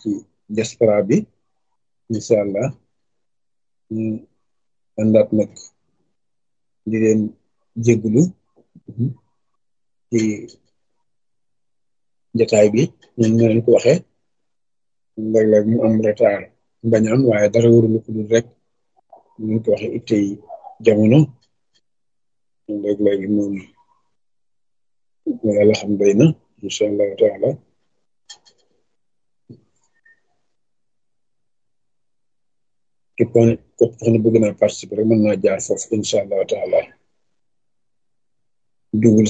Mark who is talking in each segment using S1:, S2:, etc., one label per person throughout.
S1: ci diaspora bi incha allah ñu àndaat nag di leen jégglu ci jotaay bi ñun ñu leen ko waxee léeg-léeg mu am retard bañ am waaye dara warulu ko dul rek ñu ko waxee ittey jamono léeg-léeg moom yàlla xam doy na incha allahu taala képp koo xam ne bëgg naa participer rek mën naa jaar foofu incha allahu taala double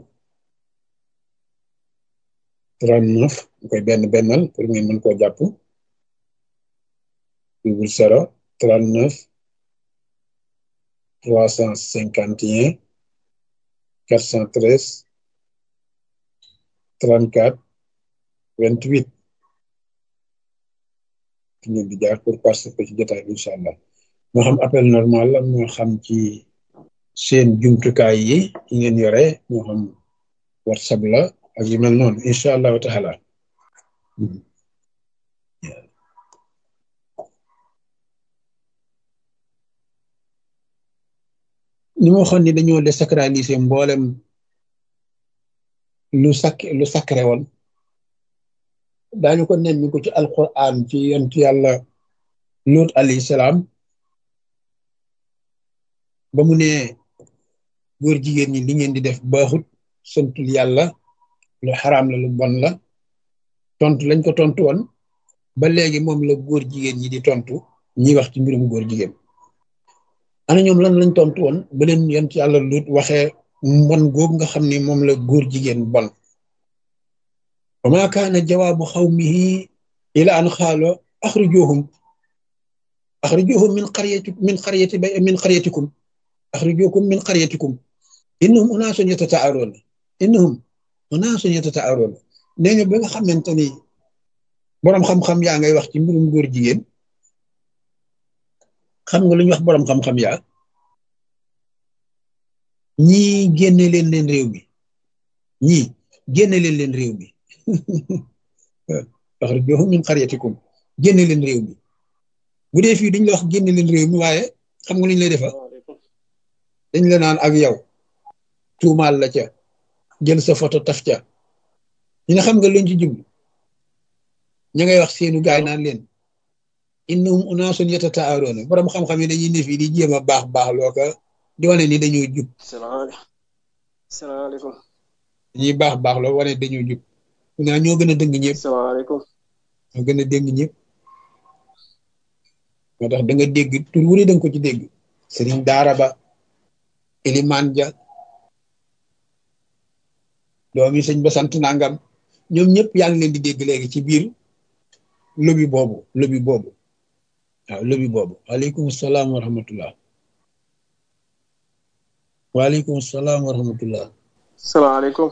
S1: 039 ñu koy bennal pour ngeen mën koo jàpp double 039 351 413 34 28 fi ngeen di jaar pour participer ci jotaay bi incha allah moo xam appel normal la moo xam ci seen jumtukaay yi ngeen yore moo xam whatsapp la ak yu mel noonu incha allahu taala ni ma waxoon ni dañoo désacraliser mboolem lu sacré woon daañu ko nemmi ko ci alquran ci yonent yàlla Luut alayhi salaam ba mu ne góor jigéen ñi li ngeen di def baaxut santul yàlla lu xaraam la lu bon la tontu lañ ko tontu woon ba léegi moom la góor jigéen ñi di tontu ñi wax ci mbirum góor jigéen ana ñoom lan lañ tontu woon ba leen yonent yàlla Luut waxee mbon googu nga xam ne moom la góor jigéen bon wa maa kaana jawaabu xawmihi ila an xaalo axrijuhum min qaryatikum axrijukum min qaryatikum innahum unaasun yatata'aroon nee nga ba nga xamante ni boroom xam-xam yaa ngay wax ci mbirum góor jigéen xam nga lu ñu wax boroom xam-xam yaa ñii génne leen réew mi ñii génne leen réew mi axrijuhum min qaryatikum génne leen réew mi bu dee fii duñ la wax génne leen réew mi waaye xam nga lu ñu lay defa dañ la naan ak yow tuumaal la ca jël sa photo taf ca ñu ne xam nga luñ ci jublu ña ngay wax seenu gaay naan leen innahum unaasun yatata'aroon borom xam-xam yi dañuy ne fii di jéem a baax loo ko di wane ni dañoo jub
S2: salaamaaleykum
S1: dañuy baax loo wane dañoo jub nga ñoo gën a dëng ñëpp
S2: salaamaaleykum
S1: ñoo gën a dëng ñëpp moo tax da nga dégg tur wu ne da nga ko ci dégg sëriñ daara ba Eliman ja doomi sëñ ba sant nangam ñoom ñëpp yaa ngi leen di dégg léegi ci biir lobby boobu waaw lobby boobu waaleykum salaam wa rahmatullah waaleykum salaam wa rahmatullah
S2: salaamaaleykum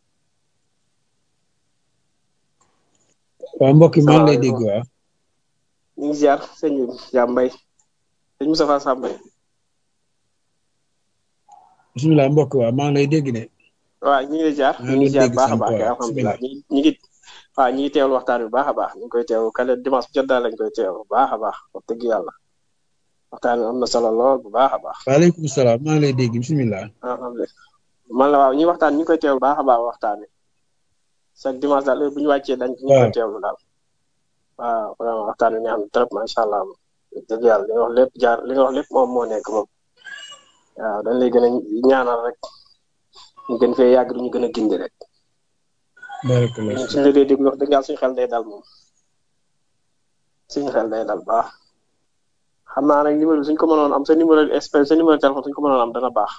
S1: waaw mbokk maa ngi lay dégg waaw
S2: ñu ngi ziar sëñ Jàmbay sëñ Moustapha Sambay
S1: bismillah mbokk waaw maa ngi lay dégg ne
S2: waaw ñu ngi lay ziar ñu ngi ziar baax a baax kay alhamdulilah ñu ngi waaw ñu ngi teewlu waxtaan bi baax a baax ñu ngi koy teewlu kale dimanche jot daal lañ koy teewlu baax a baax wax dëgg yàlla waxtaan bi am na solo lool bu baax a baax
S1: waaleykum salaam maa ngi lay dégg bismillah
S2: alhamdulilah man la waaw ñuy waxtaan ñu ngi koy teewlu baax a baax waxtaan bi chaque dimanche daal bu ñu wàccee dañ ñu koy teewlu daal waaw vraiment waxtaan bi neex na trop macha allah dëgg yàlla li nga wax lépp li nga wax lépp moom moo nekk moom waaw dañ lay gën a ñaanal rek ñu gën fee yàgg du ñu gën a gindi rek
S1: barakallah
S2: suñu la dee déglu wax dëgg yàlla suñu xel day dal moom suñu xel day dal baax xam naa nag numéro bi suñ ko mënoon am sa numéro espèce sa numéro téléphone suñ ko mënoon am dana baax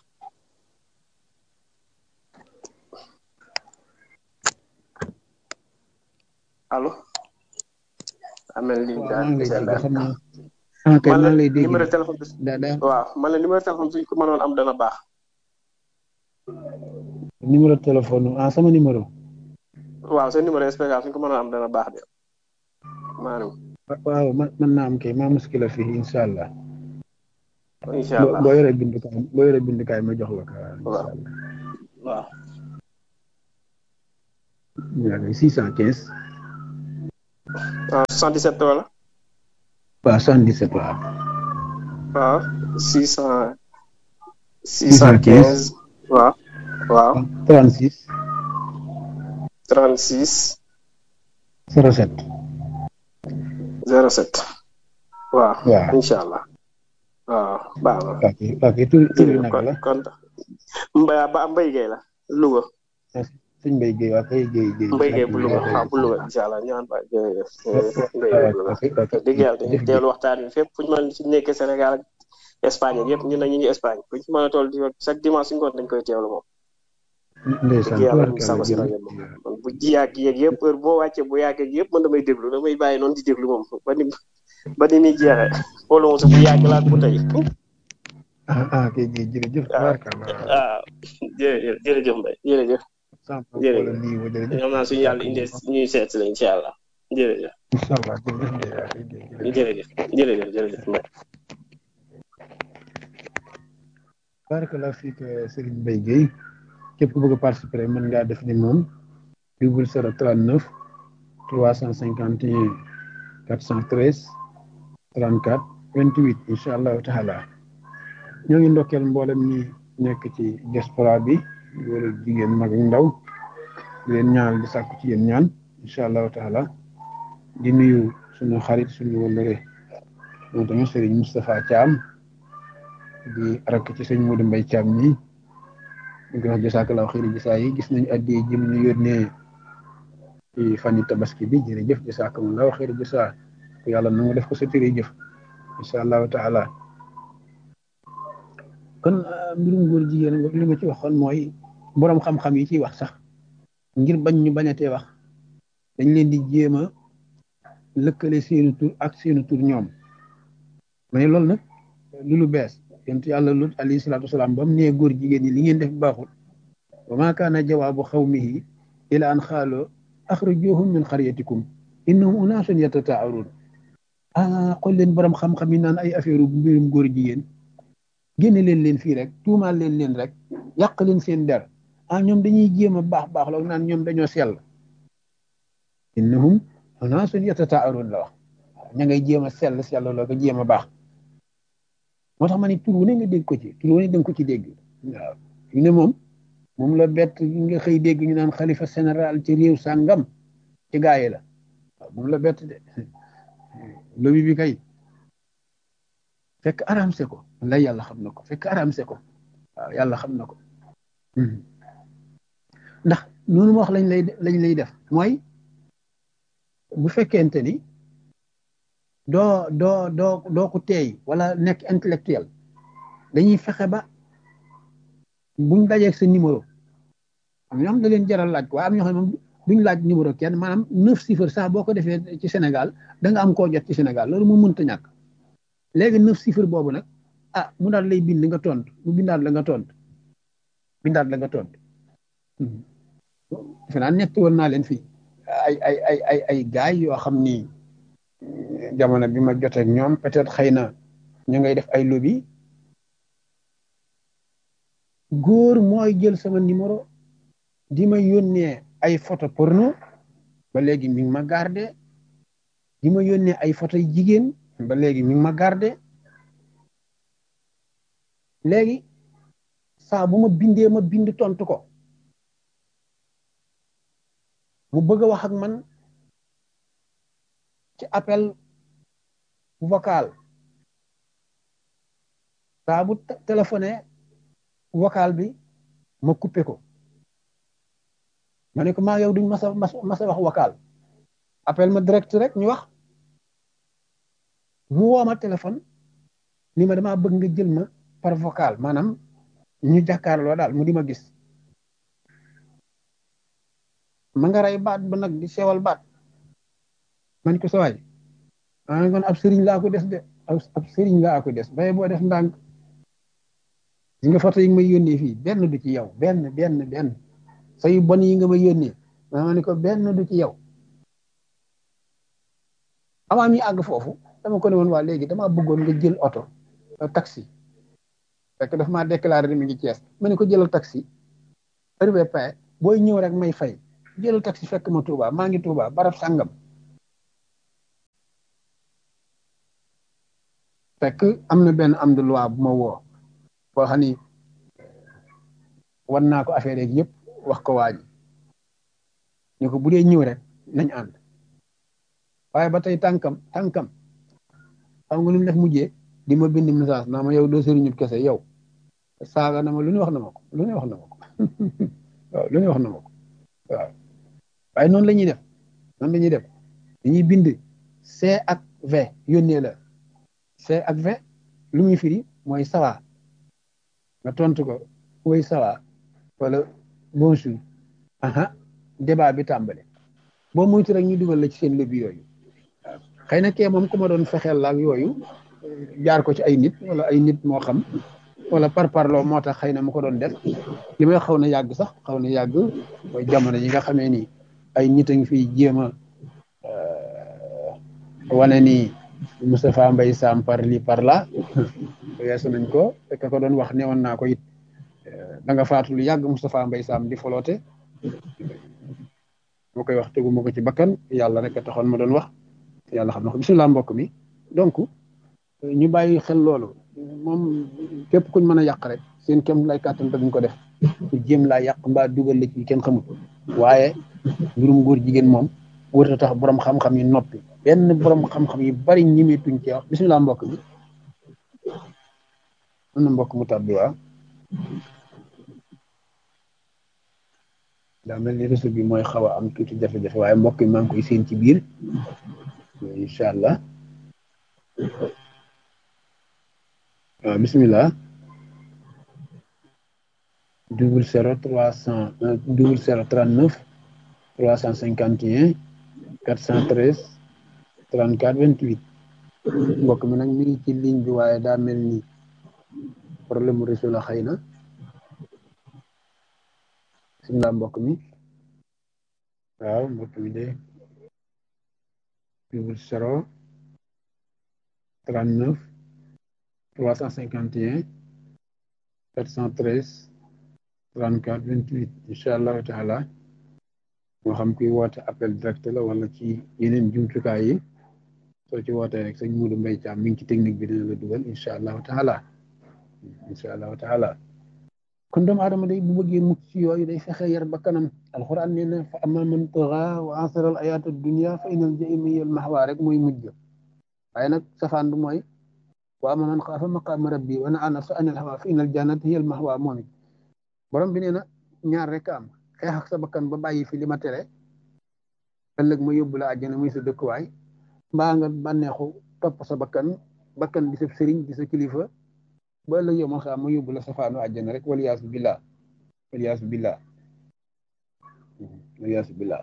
S2: allo amel li man la numéro téléphone bi waaw man la numéro téléphone suñ ko mënoon am dana baax
S1: numéro téléphone sama numéro
S2: waaw sa numéro spécial suñ ko mënoon am dana baax de maanaam
S1: waaw mën naa am kay maa muskila fii incha allah
S2: inshallah
S1: boo yore bindukaay ma jox la ko inshallah
S2: waaw
S1: 615
S2: 77 wala.
S1: waaw 77 waaw.
S2: waaw 600
S1: 615
S2: 615 waaw waaw
S1: 36
S2: 36
S1: 07.
S2: 07 waaw
S1: waaw
S2: incha allah waaw baax na
S1: ok tur bi
S2: jërëjëf
S1: naka la.
S2: kon Mbaye Gueye la Louga.
S1: sëñ Mbaye Gueye waa kay Gueye
S2: Mbaye Gueye bu Louga waaw bu Louga incha allah ñu naan ba jërëjëf Mbaye Gueye bu Louga dëgg yàlla dañuy teewlu waxtaan wi fépp fu ñu mën si nekkee Sénégal ak Espagne ak yëpp ñun nag ñu ngi Espagne fu ñu si mën a toll di chaque dimanche si ngoon dañ koy teewlu moom.
S1: ndeysaan
S2: dëgg yàlla ñu sago si rajo moom man bu ji yàgg yeeg yëpp heure boo wàccee bu yàggee yëpp man damay déglu damay bàyyi noonu di déglu moom ba ni muy jeexee xoolu moom sa bu yàgg la ak bu tey.
S1: kay Gueye jërëjëf.
S2: waaw jërëjëf Mbaye jërëjëf. jërëjëf xam naa suñu yàlla indee ñuy seet si la incha allah jërëjëf.
S1: incha allah
S2: jërëjëf Mbaye.
S1: barakallah fiik Serigne Mbaye Gueye képp ku bëgg a participer mën ngaa def ni moom 0039 351 413 34 28 incha allahu taala ñoo ngi ndokkeel mboolem ñi nekk ci diaspora bi góor ak jigéen mag ak ndaw di leen ñaanal di sàkku ci yéen ñaan incha allahu taala di nuyu suñu xarit suñu wëllëre moom tamit Serigne Moustapha Thiam di rakk ci sëñ Modou Mbaye Thiam ñi ñu koy wax jasakalaaw xëyri gisaa yi gis nañu addi jëm ñu yónnee ci fani tabaski bi jërëjëf jasakalaaw xëyri gisaa ko yàlla na nga def ko sa tëri jëf incha allahu taala kon mbirum góor jigéen li ma ci waxoon mooy boroom xam-xam yi ciy wax sax ngir bañ ñu bañatee wax dañ leen di jéem a lëkkale seenu tur ak seenu tur ñoom ma ne loolu nag lu bees yonent yàlla Lut alayhi salaatu wasalaam ba mu nee góor jigéen ñi li ngeen def baaxul wa maa kaana jawaabu xawmihi ila an xaaloo axrijuhum min xaryatikum innahum unaasun yatata'aruun xool leen borom xam-xam yi naan ay affaire mbirum góor jigéen génne leen fii rek tuumaal leen rek yàq leen seen der ñoom dañuy jéem a baax la naan ñoom dañoo sell innahum unaasun yatata'aruun la wax ña ngay jéem a sell loo ko jéem a baax moo tax ma ne tur wu ne nga dégg ko ci tur wu ne da nga ko ci dégg waaw fi ne moom la bett nga xëy dégg ñu naan xalifa général ci réew sàngam ci gaa yi la waaw moom la bett de lobi bi kay fekk aramse ko lay yàlla xam na ko fekk aramse ko waaw yàlla xam na ko ndax noonu ma wax lañ lay def mooy bu fekkente ni doo ko teey wala nekk intellectuel dañuy fexe ba buñ dajeeg sa numéro am ñoo xam da leen jaral laaj ko waaye am ñoo xam ne moom duñ laaj numéro kenn maanaam 9 chiffres sax boo ko defee ci Sénégal da nga am koo jot ci Sénégal loolu mu mënta ñàkk léegi 9 chiffres boobu nag mu daal lay bind nga tontu mu bindaat la nga tontu defe naa ñetti woon naa leen fii ay gaay yoo xam ni jamono bi ma jotee ak ñoom peut-être xëy na ñu ngay def ay lobby góor mooy jël sama numéro di ma yónnee ay photo porno ba léegi mi ngi ma gardé di ma yónnee ay photo yu jigéen ba léegi mi ngi ma gardé léegi saa bu ma bindee ma bind tontu ko mu bëgg a wax ak man ci appel vocal saa bu téléphoné vocal bi ma coupé ko ma ne ko maa yow duñ mas a wax vocal appel ma direct rek ñu wax mu woo ma téléphone ni ma damaa bëgg nga jël ma par vocal maanaam ñu jàkkaarloo daal mu di ma gis ma nga rey baat ba nag di sewal baat man ko sawaay kon ab sëriñ laa ko des de ab sëriñ laa ko des baye boo def ndànk yi nga photo yi nga may yónnee fii benn du ci yow benn sa yu bon yi nga may yónnee ma ne ko benn du ci yow avant mi àgg foofu dama ko ne woon waa léegi damaa bëggoon nga jël oto taxi fekk daf maa déclaré mi ngi Cees ma ne ko jëlal taxi arrivé pay booy ñëw rek may fay jëlal taxi fekk ma Touba maa ngi Touba barab sàngam fekk am na benn am de loi bu ma woo boo xam ni wan naa ko affaire yeeg yëpp wax ko waa ji ni ko bu dee ñëw rek nañ ànd waaye ba tey tànkam xam nga lu mu def mujjee di ma bind message naa ma yow doo sëriñu kese yow saaga na ma lu ne wax na ma ko lu ne wax na ma ko waaw lu ne wax na ma ko waaw waaye noonu la ñuy def noonu la ñuy def dañuy bind C ak V yónnee la C ak V lu muy firi mooy sawa nga tontu ko woy sawa wala bonjour aha débat bi tàmbale boo muytu rek ñu dugal la ci seen lobby yooyu waaw xëy na kee moom ku ma doon fexeel la ak yooyu jaar ko ci ay nit wala ay nit moo xam wala parparloo moo tax xëy na mu ko doon def li may xaw na yàgg sax xaw na yàgg mooy jamono yi nga xamee ni ay nit a ngi fiy jéem a wane ni Moustapha Mbaye Sam par li par là weesu nañ ko fekk ko doon wax ne woon naa ko it da nga faatu lu yàgg Moustapha Mbaye Sam di foloote moo koy wax teguma ko ci bakkan yàlla rek a taxoon ma doon wax yàlla xam na ko bisimilah mbokk mi donc ñu bàyyi xel loolu moom képp kuñ mën a yàq rek seen kem lay kàttan te duñ ko def pour jéem laa yàq mbaa dugal la ci kenn xamul waaye mbirum góor jigéen moom wërta tax borom xam-xam yi noppi benn borom xam-xam yi bari ñimetuñ ci wax bisimilah mbokk mi am na mbokk mu tàbbi waa daa mel ni réseau bi mooy xaw a am tuuti jafe-jafe waaye mbokk yi maa ngi koy seen ci biir incha allah waaw bisimilah 00 339 351 413 34 28 mbokk mi nag mi ngi ci ligne bi waaye daa mel ni problème mu réseau la xëy na bisimilah mbokk mi waaw mbokk mi de 00 39 351 413 34 28 incha allahu taala moo xam kuy woote appel direct la wala ci yeneen jumtukaay yi soo ci wootee rek sëñ Modou Mbaye Thiam mi ngi ci technique bi dina la dugal incha allahu taala incha allahu taala kon doomu aadama day bu bëggee mucc ci yooyu day fexe yar ba kanam alxuraan nee na fa amma man taxa wa asara al ayat dunia fa inal jahima hiya al mahwa rek mooy mujj waaye nag safaan bi mooy wa amma man xaafa maqaama rabbi wa nahaa nafsa anil hawa fa inal jannata hiya al mahwa moom it borom bi nee na ñaar rek am xeex ak sa bakkan ba bàyyi fi li ma tere ëllëg ma yóbbu la àjjana muy sa dëkkuwaay mbaa nga bànneexu topp sa bakkan di sa sëriñ di sa kilifa ba ëllëg yow ma xam ma yóbbu la safaanu àjjana rek waliyaasu billah waliyaasu billah waliyaasu billah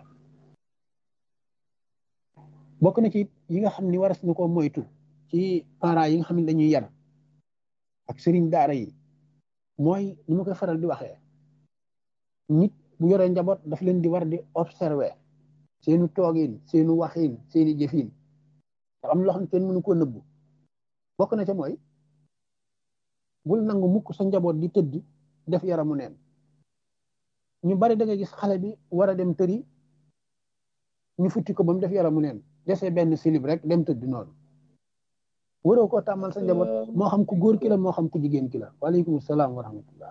S1: bokk na ci yi nga xam ni waras na ko moytu ci parents yi nga xam ne dañuy yar ak sëriñ daara yi mooy ni ma koy faral di waxee nit bu yoree njaboot daf leen di war di observer seenu toogin seenu waxin seeni jëfin te am loo xam ne kenn mënu koo nëbbu bokk na ca mooy bul nangu mukk sa njaboot di tëdd def yaramu neen ñu bari da nga gis xale bi war a dem tëri ñu futti ko ba mu def yaramu neen desee benn silib rek dem tëdd noonu waroo koo tàmmal sa njaboot moo xam ku góor ki la moo xam ku jigéen ki la waaleykum salaam wa rahmatullah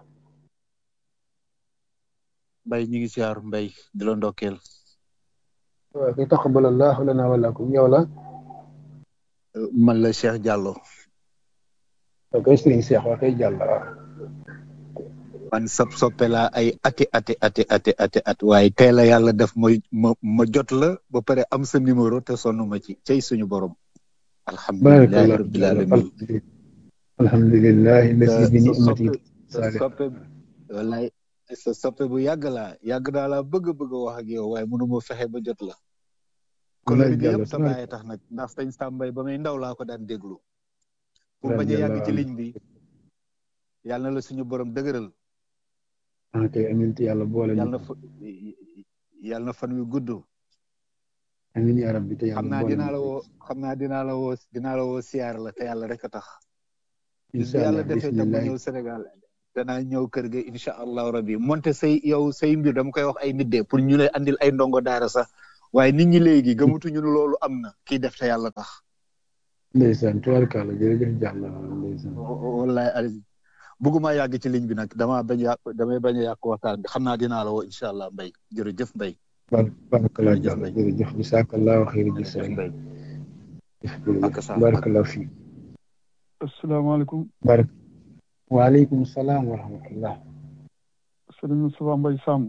S3: Mbay ñu ngi siyaar Mbay di la ndokkeel
S1: waaw ki taqabbal allahu lana wa lakum yow la
S3: man la Cheikh Diallo
S1: ok sëriñ Cheikh waa kay jàll waaw
S3: man sab soppe la ay ati waaye tey la yàlla def ma jot la ba pare am sa numéro te sonn ma ci cey suñu borom alhamdulillahi rabbil alamin
S1: alhamdulillahi lasi bi ni'mati
S3: sa soppe wallaay sa soppe bu yàgg naa la bëgg wax ak yow waaye mënu ma fexe ba jot la kolori bi yëpp sa bàyyi tax nag ndax sëñ Sambay ba may ndaw laa ko daan déglu pour bañ a yàgg ci ligne bi yàlla na la suñu borom dëgëral
S1: ok amiin yàlla boole
S3: yàlla na fan wi gudd
S1: amiin yaa rabbi te
S3: xam naa dinaa la woo siyaar la te yàlla rek a tax yàlla defee tam ma ñëw Sénégal danaa ñëw kër ga incha allahu rabbi monte say mbir dama koy wax ay nit de pour ñu lay andil ay ndongo daara sax waaye nit ñi léegi gëmatuñu ne loolu am na kii def te yàlla tax
S1: ndeysaan tubaarkàlla jërëjëf Diallo ndeysaan.
S3: wallaay Aliou bëgguma yàgg ci ligne bi nag damay bañ a yàq waxtaan bi xam naa dinaa la woo incha allah Mbaye jërëjëf Mbaye.
S1: barakallah Diallo jërëjëf bisaakallahu xayri gis rek
S3: ak sa
S1: barakallah fii.
S4: asalaamaaleykum.
S1: waaleykum salaam wa rahmatullah.
S4: sëriñ Moustapha Mbaye Samb.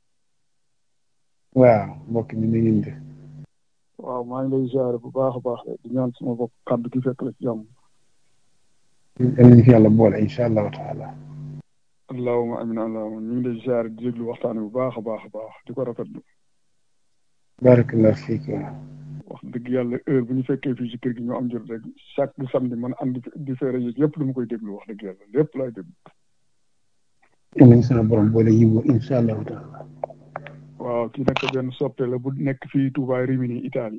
S1: waaw mbokk mi ni ngeen def.
S4: waaw maa ngi lay ziare bu baax a baax di ñaan sama bopp kàddu gi fekk la ci jàmm.
S1: danañ fi yàlla boole incha allahu taala.
S4: allahuma amin allahuma ñu ngi lay ziare di déglu waxtaan bu baax a baax a baax di ko rafetlu.
S1: barakallah fiik.
S4: wax dëgg yàlla heure bu ñu fekkee fii ci kër gi ñu am jot rek chaque samedi man andi di feere yi yëpp lu ma koy déglu wax dëgg yàlla lépp laay déglu.
S1: danañ sama borom boole yiwu incha allahu taala.
S4: waaw kii nag benn soppe la bu nekk fii Touba Rimini Italie.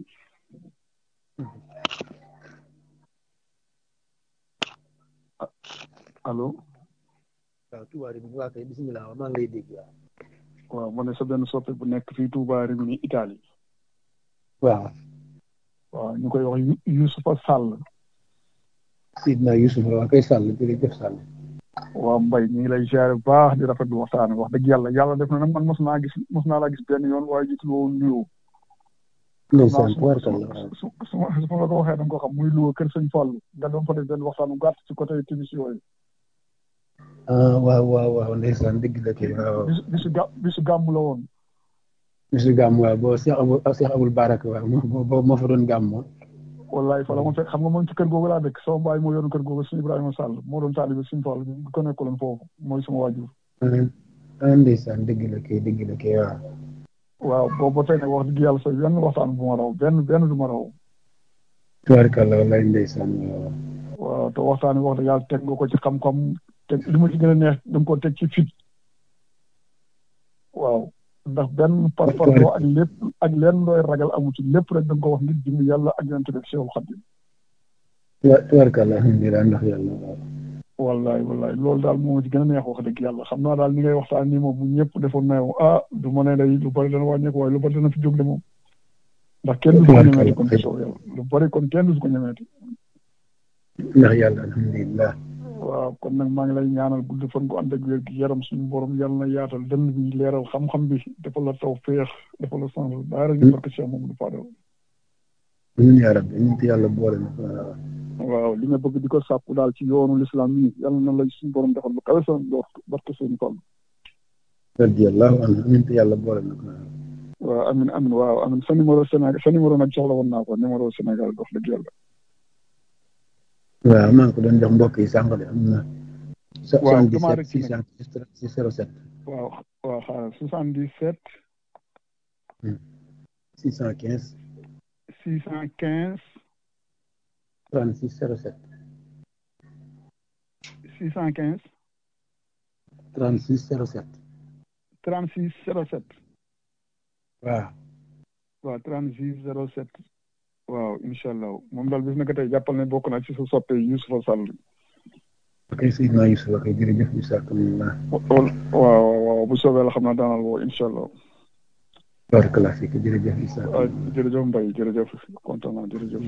S4: allo.
S1: waaw Touba Rimini waa kay bisimilah maa ngi lay dégg.
S4: waaw ma ne sa benn soppe bu nekk fii Touba Rimini Italie.
S1: waaw.
S4: waaw ñu koy wax Youssoufa Sall.
S1: Sidna Youssouf waa kay Sall jërëjëf Sall.
S4: waaw Mbaye ñu ngi lay ziare bu baax di rafetlu waxtaan wax dëgg yàlla def na nag man mos naa laa gis benn yoon waaye gisul woon nuyoo.
S1: ndeysaan tubaarkalla
S4: su ma la ko waxee da nga ko xam muy Louga kër Sëñ Fallu nga doon fa def benn waxtaan bu gàtt ci côté timis yooyu.
S1: waaw ndeysaan dëgg la kay waaw.
S4: bisu gàmm la woon.
S1: bisu gàmm waaw boo Cheikh Abul Baraka waaw moo fa doon gàmm.
S4: wallaay fa la ma fekk xam nga moom ci kër googu laa dëkk sama baay moo yoroon kër googu Sëñ Ibrahima Sall moo doon taalibe Sëñ Fallu bi ko nekkaloon foofu mooy sama waajur.
S1: ndeysaan dëgg la kay waaw.
S4: waaw boobu ba tey nag wax dëgg yàlla sa benn waxtaan bu ma raw benn du ma raw.
S1: tubaarkalla wallaay ndeysaan
S4: waaw te waxtaan bi wax dëgg yàlla teg nga ko ci xam-xam te li ma ci gën a neex da nga ko teg ci fit. waaw ndax benn parparloo ak lépp ak leen looy ragal amu ci lépp rek da nga ko wax ngir jëm yàlla ak yonent bi Seexul Xadiim.
S1: tubaarkalla alhamdulilah ndax yàlla waaw.
S4: wallaay loolu daal moo ci gën a neex wax dëgg yàlla xam naa daal ni ngay waxtaan nii moom bu ñëpp defoon na yow du ma ne day lu bari dana wàññeeku waaye lu bari dana fi jóg de moom ndax kenn du ko ñemeeti kon ci soow yàlla lu bari kon kenn du ko ñemeeti
S1: ndax yàlla alhamdulilah.
S4: waaw kon nag maa ngi lay ñaanal gudd fan gu ànd ak wér gi yaram suñu borom yàlla na yaatal dënn bi leeral xam-xam bi dafa la taw féex dafa la sens daara ñu barke Cheikh Mamadou Fadal.
S1: yaa rabbi ñu yàlla boole na
S4: waaw li nga bëgg di ko sàkku daal ci yoonu lislaam yi yàlla na la suñu borom defal lu kawe sa ndox barke seen Fall.
S1: radiyallahu anhu amiin te yàlla boole na
S4: waaw amiin waaw amiin sa numéro Sénégal nag soxla woon naa ko numéro Sénégal dox dëgg yàlla.
S1: waaw maa ngi ko doon jox mbokk yi sànq de am na.
S4: waaw damaa rek
S1: 77
S4: waaw xaaral 77.
S1: 615.
S4: 615.
S1: 36 07.
S4: 615.
S1: 36 07.
S4: 36 07.
S1: waaw.
S4: waaw 36 07. waaw incha allah moom daal bis na ko tey jàppal ne bokk na ci sa soppe Youssoufa Sall.
S1: ok Seydina Youssouf ok jërëjëf bisimilah.
S4: waaw bu soobee la xam naa daanal woo incha allah.
S1: barakallah fiik jërëjëf Issa.
S4: waaw jërëjëf Mbaye jërëjëf kontaan naa jërëjëf.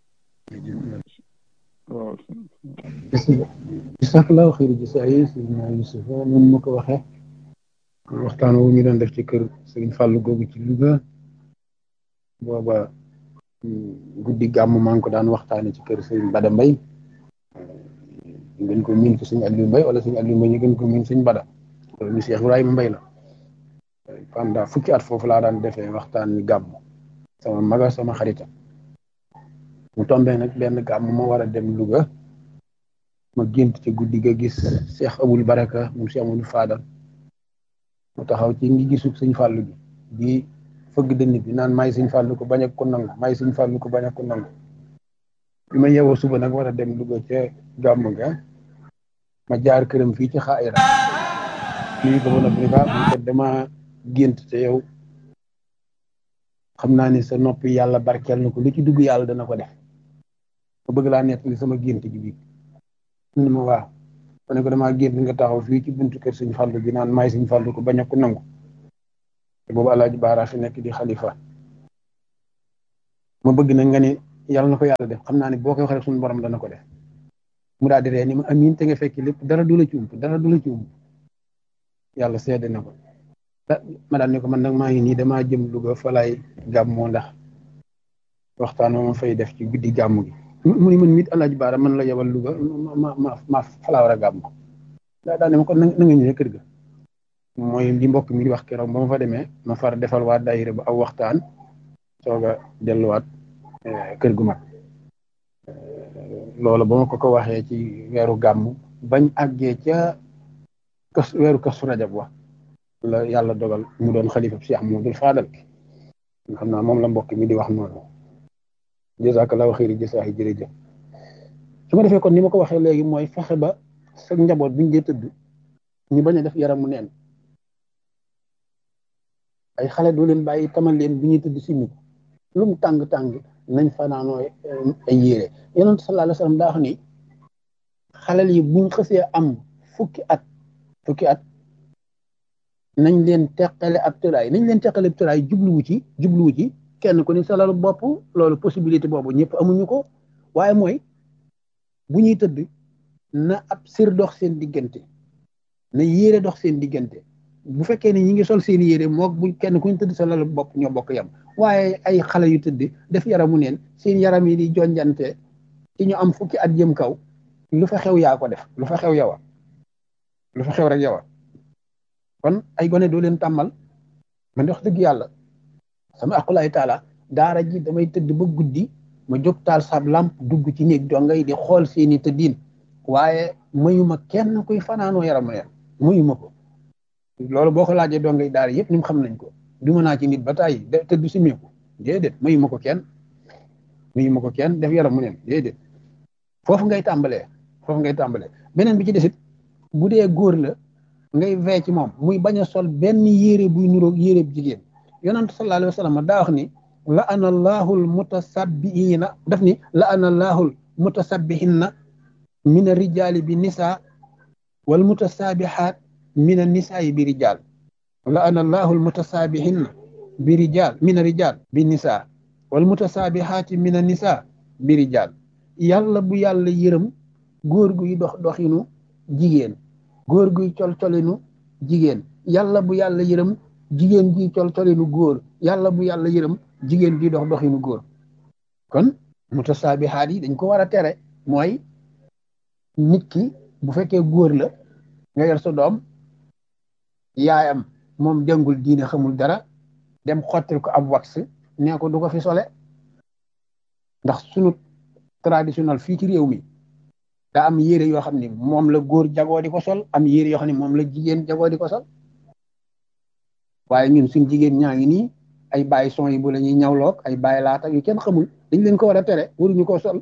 S4: waaw.
S1: bisimilah xëy na Seydina Youssouf moom ma ko waxee. waxtaan wu ñu doon def ci kër Serigne Fallou googu ci Louga. booba guddi gàmm maa ngi ko daan waxtaane ci kër Serigne Bada Mbaye. ñu gën ko miin ci Serigne Aliou Mbaye wala Serigne Aliou Mbaye ñu gën ko miin Serigne Bada. loolu ñu Cheikh Ibrahima Mbaye la. pendant fukki at foofu laa daan defee waxtaan wi gàmm sama maga sama xarita mu tombé nag benn gàmm ma war a dem Louga ma gént ci guddi ga gis Cheikh Abul Baraka mu Cheikh Amadou Fadal mu taxaw ci ngi gisub Sëñ Fàllu gi di fëgg dënn bi naan maay Sëñ Fàllu ko bañ a ko nangu maay Sëñ Fàllu ko bañ a ko nangu bi ma yeewoo suba nag war a dem Louga ca gàmm ga ma jaar këram fii ci xaayira nii ko ba noppi ni ko dama gént te yow xam naa ni sa noppi yàlla barkeel na ko lu ci dugg yàlla dana ko def ma bëgg laa nettali sama gént gi bii mu ma waaw ma ne ko damaa gént nga taxaw fii ci buntu kër Sëñ Fallu gi naan maay Sëñ Fallu ko bañ a ko nangu te boobu Alaaji Baara fi nekk di xalifa ma bëgg na nga ni yàlla na ko yàlla def xam naa ne boo koy wax rek suñu borom dana ko def mu daal di ree ni ma amiin te nga fekk lépp dara du la ci ump dara du la ci ump yàlla seede na ko ma daal ne ko man nag maa ngi nii damaa jëm Louga fa laay gàmmoo ndax waxtaan ma fay def ci guddi gàmmu gi mu ni man mit Alaaji Baara man la yebal Louga ma fa laa war a gàmmu daa ne ma ko na nga ñëwee kër ga mooy li mbokk mi di wax keroog ba ma fa demee ma far defal waa daayira ba aw waxtaan soog a delluwaat kër gu mag loolu ba ma ko waxee ci weeru gàmm bañ àggee ca weeru Kazu Rajab wax la yàlla dogal mu doon xalifa Cheikh Mouhamadoul Fadal nga xam naa moom la mbokk mi di wax noonu jazakallahu xayri jasaahi jërëjëf su ma defee kon ni ma ko waxee léegi mooy fexe ba sa njaboot buñ dee tëdd ñu bañ a def yaramu neen ay xale doo leen bàyyi tamal leen bu ñuy tëdd si nit lu mu tàng-tàng nañ fanaanoo ay yére yonent sallallahu alayhi wa sallam daa wax ni xalal yi buñ xësee am fukki at nañ leen teqale ab tëraay jubluwu ci kenn ku ni sa lalu bopp loolu possibilité boobu ñëpp amuñu ko waaye mooy bu ñuy tëdd na ab sir dox seen diggante na yére dox seen diggante bu fekkee ne ñi ngi sol seen yére mook bu kenn ku ñu tëdd sa lalu bopp ñoo bokk yam waaye ay xale yu tëdd def yaramu neen seen yaram yi di jonjante ci ñu am fukki at jëm kaw lu fa xew yaa ko def lu fa xew yow lu fa xew rek yow kon ay gone doo leen tàmmal man de wax dëgg yàlla sama aqulaay taala daara ji damay tëdd ba guddi ma jóg taal sab lamp dugg ci néeg dongay di xool seeni tëddiin waaye mayuma kenn kuy fanaanoo yaramu neen mayuma ko loolu boo ko laajee dongay daara yëpp ñum xam nañ ko du ma naa ci nit ba tàyyi tëdd si meeku déedéet mayuma ko kenn def yaramu neen déedéet foofu ngay tàmbalee beneen bi ci desit bu dee góor la ngay vee ci moom muy bañ a sol benn yére buy nuroog yére bu jigéen yonent sallallahu alayhi wa sallam daa wax ni la ana allahul mutasabbiina daf ni la ana allahul mutasabbihinna min ar-rijaali bi nisaa wal mutasaabihaat min an-nisaa bi rijaal la ana allahul mutasaabihinna bi rijaal min ar-rijaal bi nisaa wal mutasaabihaati min an-nisaa bi rijaal yàlla bu yàlla yërëm góor guy dox doxinu jigéen góor guy col colinu jigéen yàlla bu yàlla yërëm jigéen guy col colinu góor yàlla bu yàlla yërëm jigéen guy dox doxinu góor kon mutasaabihaat yi dañ ko war a tere mooy nit ki bu fekkee góor la nga yor sa doom yaayam moom jàngul diine xamul dara dem xottil ko ab wax nee ko du ko fi sole ndax sunu traditionnel fii ci réew mi daa am yére yoo xam ne moom la góor jagoo di ko sol am yére yoo xam ne moom la jigéen jagoo di ko sol waaye ñun suñ jigéen ñaa ngi nii ay bàyyi son yi bu la ñuy ñawloog ay bàyyi laata yu kenn xamul dañ leen ko war a tere waruñu ko sol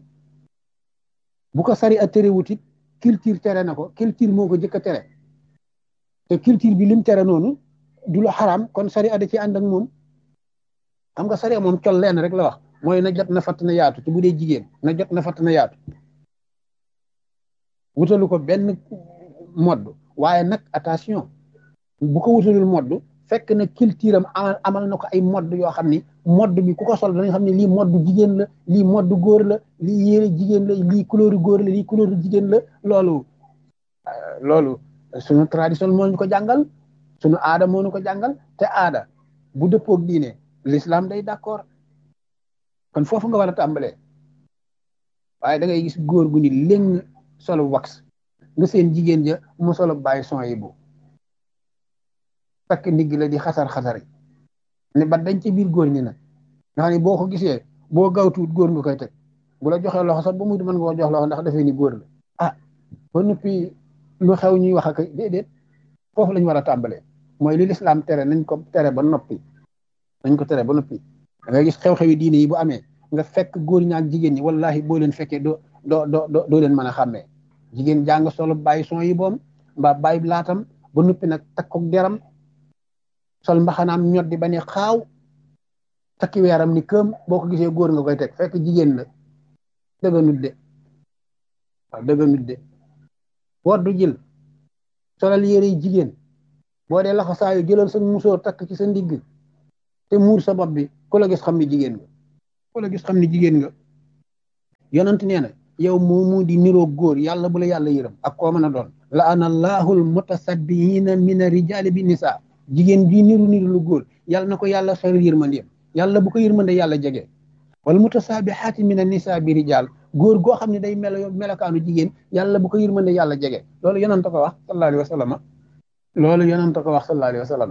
S1: bu ko sari a tere wutit culture tere na ko culture moo ko jëkk a tere te culture bi lim tere noonu du lu xaraam kon sari a da ci ànd ak moom xam nga sari moom col leen rek la wax mooy na jot na fatt na yaatu te bu dee jigéen na jot na fatt na yaatu wutalu ko benn modd waaye nag attention bu ko wutalul modd fekk na culture am amal na ko ay modd yoo xam ni modd bi ku ko sol da nga xam ne lii modd jigéen la lii modd góor la lii yére jigéen la lii couleur góor la lii couleur jigéen la loolu suñu tradition moo ñu ko jàngal suñu aada moo ñu ko jàngal te aada bu dëppoog diine l'islam day d'accord kon foofu nga war a tàmbalee waaye da ngay gis góor gu ni léng solo wax nga seen jigéen ja mu solo bàyyi son yi bu takk ndigg la di xasar-xasari ne ba dañ ci biir góor ñi nag nga xam ne boo ko gisee boo gawtuut góor nga koy teg bu la joxee loxo sax ba muy mën nga ko jox loxo ndax dafay ni góor la ba noppi lu xew ñuy wax ak déedéet foofu lañ war a tàmbalee mooy li lislaam tere nañ ko tere ba noppi da ngay gis xew-xewi diine yi bu amee nga fekk góor ñi ak jigéen ñi wallahi boo leen fekkee doo leen mën a xàmmee jigéen jàng solo bàyyi son yi boom mbaa bàyyi laatam ba noppi nag takkook deram sol mbaxanaam ñot di ba ne xaaw takki weeram ni këm boo ko gisee góor nga koy teg fekk jigéen la dëgganut de woor du jël solal yére yi jigéen boo dee laxa saa yu jëlal sa musóor takk ci sa ndigg te muur sa bopp bi ku la gis xam ni jigéen nga yonent nee na yow moomu di niroo góor yàlla bu la yàlla yërëm ak koo mën a doon la ana allahul mutasabbiina mina rijaali bi nisaa jigéen bii niru lu góor yàlla na ko yàlla sori yërmandeem yàlla bu ko yërmande yàlla jege wal mutasaabihaati mina nisaa bi rijaal góor goo xam ne day melokaanu jigéen yàlla bu ko yërmande yàlla jege loolu yonent ko wax sallallahu alayhi wa sallam loolu yonent ko wax sallallahu alayhi wa sallam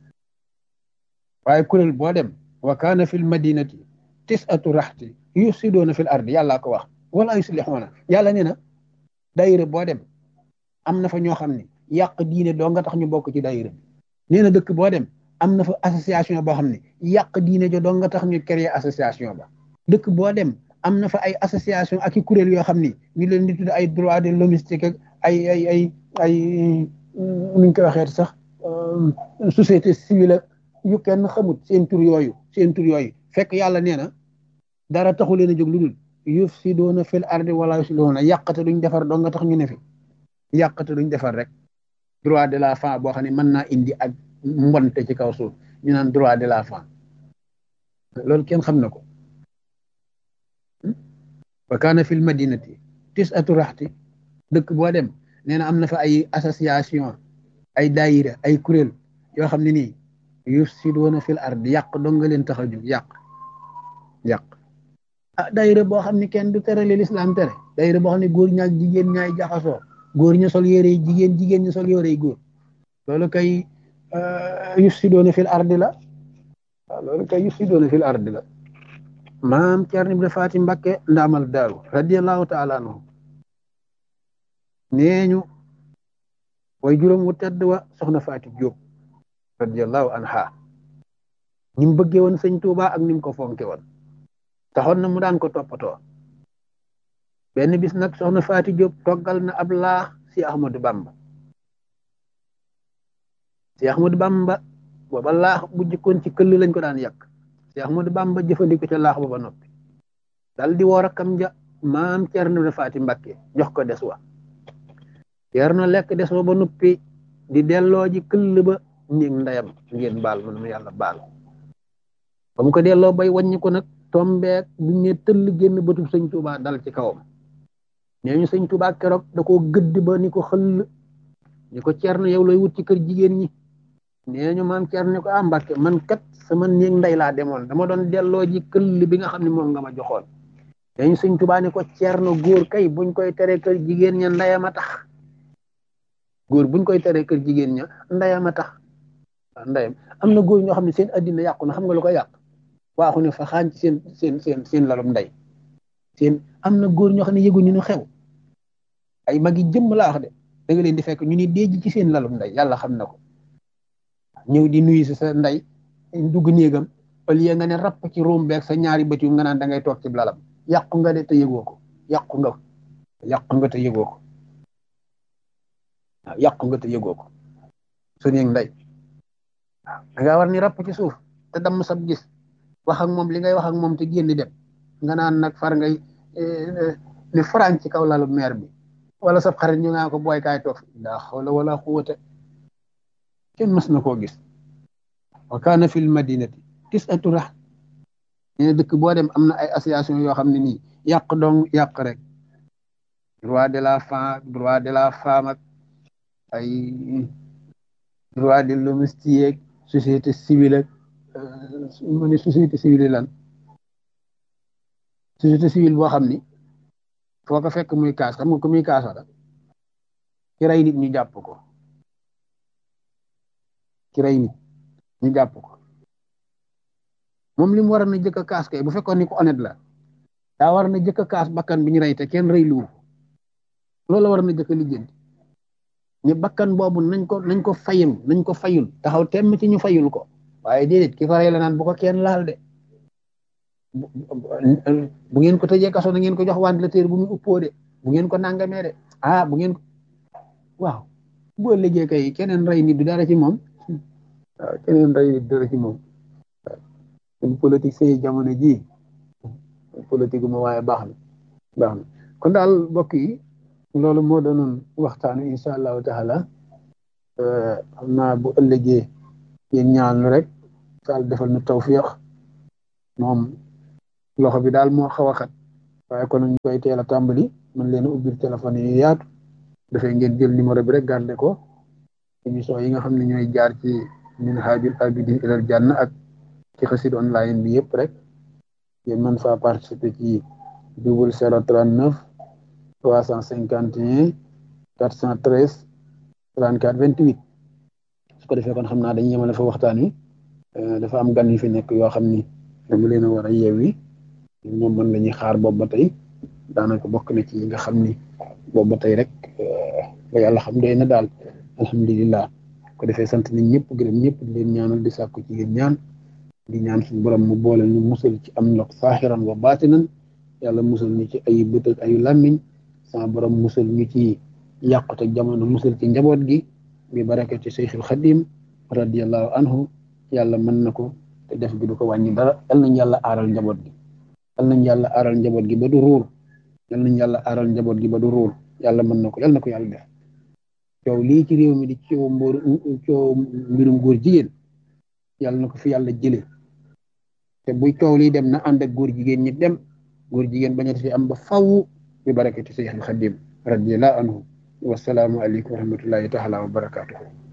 S1: waaye kuréel boo dem wa kaana fil madinati tis'atu raxti yufsiduuna fil ardi yàllaa ko wax wala yuslixuuna yàlla nee na daayira boo dem am na fa ñoo xam ne yàq diine doo nga tax ñu bokk ci daayira bi nee na dëkk boo dem am na fa association boo xam ne yàq diine jo doo nga tax ñu créer association ba dëkk boo dem am na fa ay association ak i kuréel yoo xam ni ñu leen di tudd ay droit de l'homme ak ay nuñ ko waxee sax société civile ak yu kenn xamut seen tur yooyu fekk yàlla nee na dara taxu leen a jóg lu dul yufsiduuna fil ardi wala yuslihuuna yàqate duñ defar doo nga tax ñu ne fi yàqate duñ defar rek droit de la femme boo xam ne mën naa indi ak mbonte ci kaw suuf ñu naan droit de la femme loolu kenn xam na ko wa kaana fil madinati tis'atu raxti dëkk boo dem nee na am na fa ay association ay daayira ay kuréel yoo xam ne nii yufsiduuna fil ardi yàq dong nga leen tax a jóg yàq ah daayira boo xam ne kenn du tere li lislaam tere daayira boo xam ne góor ñaak jigéen ñaay jaxasoo góor ña sol yére yi jigéen ña sol yére yi góor loolu kay yufsiduuna fil ardi la waaw loolu kay yufsiduuna fil ardi la maam Cerno Ibra Faati Mbakke ndaamal daaru radiyallahu taala anhu nee ñu way juróom wu tedd wa soxna Faati Jóob radiyallahu anha ni mu bëggee woon sëñ Tuuba ak ni mu ko fonke woon taxoon na mu daan ko toppatoo benn bis nag soxna Faati Jóob toggal na ab laax si Ahmadu Bamba booba laax bu jëkkoon ci këll lañ ko daan yàq si Ahmadu Bamba jëfandiko ca laax ba noppi dal di woo rakkam ja maam Cerno Ibra Faati Mbakke jox ko des wa Cerno lekk des wa ba noppi di delloo ji këll ba néeg ndeyam ngeen baal ma yàlla baal ba mu ko delloo bay wàññi ko nag tombeek bu ñu tëll génn bëtub sëñ Tuuba dal ci kawam nee ñu sëñ Tuuba keroog da koo gëdd ba ni ko xëll ni ko Cerno yow lay wut ci kër jigéen ñi nee ñu maam Cerno ni ko Mbàkke man kat sama néeg ndey laa demoon dama doon delloo ji këll bi nga xam ne moom nga ma joxoon nee ñu sëñ Tuuba ni ko Cerno góor kay buñ koy tere kër jigéen ña ndeyam a tax góor buñ koy tere kër jigéen ña ndeyam a tax ndeyam am na góor ñoo xam ne seen addina yàqu na xam nga lu ko yàq waaxu ne fa xaañ ci seen lalum ndey am na góor ñoo xam ne yëguñu ñu xew ay mag yi jëmm laa wax de da nga leen di fekk ñu ni déej ci seen lalum ndey yàlla xam na ko ñëw di nuyu si sa ndey dugg néegam au lieu nga ne rapp ci róom beeg sa ñaari bët yu nga naan da ngay toog ci lalam yàqu nga de te yëgoo ko yàqu nga te yëgoo ko waaw yàqu nga te yëgoo ko su néeg ndey waaw da ngaa war ni rapp ci suuf te damm sab gis wax ak moom li ngay wax ak moom te génn dem nga naan nag far ngay ni faran ci kaw lalu meer bi wala sab xarit ñu ngaa ko booy kaay toog daa xawla wala xuwata kenn mës na koo gis wa kaana fil madinati tis'atu raxt ne dëkk boo dem am na ay association yoo xam ne nii yàq dong yàq rek droit de la femme ak ay droit de l'homme ak société civile ak ma ne société civile lan société civile boo xam ni foo ko fekk muy kaas xam nga ko muy kaasa la ki rey nit ñu jàpp ko moom li mu war na jëkk a kaas kay bu fekkoon ni ko honnête la daa war na jëkk a kaas bakkan bi ñu rey te kenn rey lu loolu la war na jëkk a lijjanti ñu bakkan boobu nañ ko fayul taxaw temm ci ñu fayul ko waaye déedéet ki ko rey la naan bu ko kenn laal de bu ngeen ko tëjee kaso na ngeen ko jox ventilateur bu mu uppoo de bu ngeen ko nangamee de bu ngeen ko waaw boo liggéey kay keneen rey nit du dara ci moom waaw keneen rey nit dara ci moom waaw politique say jamono ji politique ma waaye baax na kon daal mbokk yi loolu moo doonoon waxtaanu insha allahu taala xam naa bu ëllëgee yéen ñaan rek saal defal nu tawfiq moom loxo bi daal moo xaw a xat waaye kon ñu koy teel a tàmbali mën leen a ubbil téléphone yi yaatu dafay ngeen jël numéro bi rek garde ko émission yi nga xam ne ñooy jaar ci Minhajul Abidin ilal Janna ak ci xasid online bi yëpp rek ngeen mën faa participer ci 0039 351 413 34 28 su ko defee kon xam naa dañuy yemale fa waxtaan wi dafa am gan yu fi nekk yoo xam ni dama leen a war a yeewi ñoom mën lañuy xaar boobu ba tey daanaka bokk na ci yi nga xam ni boobu ba tey rek ba yàlla xam doy na daal alhamdulilah ko defee sant nañ ñëpp gërëm ñëpp di leen ñaanal di sàkku ci yéen ñaan di ñaan suñu borom mu boole ñu musal ci am ndox saaxiran wa baatinan yàlla musal ñu ci ay bët ak ayu làmmiñ sama borom musal ñu ci yàqute jamono musal ci njaboot gi bi barakati Seyxul Xadim radiyallahu anhu yàlla mën na ko te def gi du ko wàññi dara yal nañ yàlla aaral njaboot gi yal nañ yàlla aaral njaboot gi ba du ruur yal nañ yàlla aaral njaboot gi ba du ruur yàlla mën na ko yal na ko yàlla def coow lii ci réew mi di coow mbirum góor jigéen yàlla na ko fi yàlla jële te buy coow lii dem na ànd ak góor jigéen ñi dem góor jigéen bañat fi am ba faw bi barakati Seyxul Xadim radiyallahu anhu wasalaamu aleykum wa rahmatullahi taala wa barakatuhu